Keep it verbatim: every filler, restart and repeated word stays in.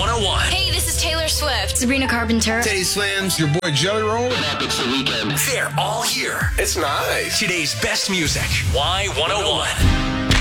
one oh one. Hey, this is Taylor Swift. Sabrina Carpenter. Teddy Swims. Your boy Jelly Roll. It's the weekend. They're all here. It's nice. Today's best music. Y one oh one.